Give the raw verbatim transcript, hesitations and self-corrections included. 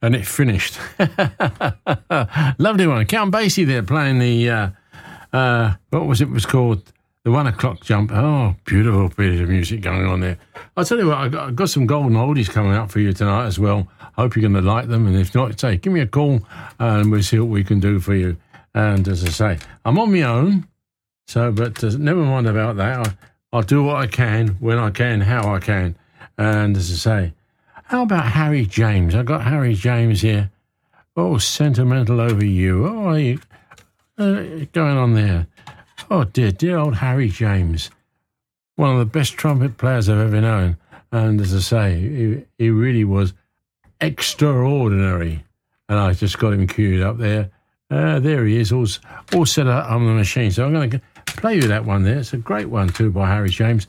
and it finished. Lovely one. Count Basie there playing the, uh, uh, what was it was called? The one o'clock jump. Oh, beautiful bit of music going on there. I'll tell you what, I've got, I've got some golden oldies coming up for you tonight as well. Hope you're going to like them. And if not, say, give me a call and we'll see what we can do for you. And as I say, I'm on my own. So, but uh, never mind about that. I, I'll do what I can, when I can, how I can. And as I say, how about Harry James? I've got Harry James here. Oh, Sentimental Over You. Oh, are you uh, going on there? Oh, dear, dear old Harry James. One of the best trumpet players I've ever known. And as I say, he, he really was extraordinary. And I just got him queued up there. Uh, there he is, all, all set up on the machine. So I'm going to play you that one there. It's a great one too by Harry James.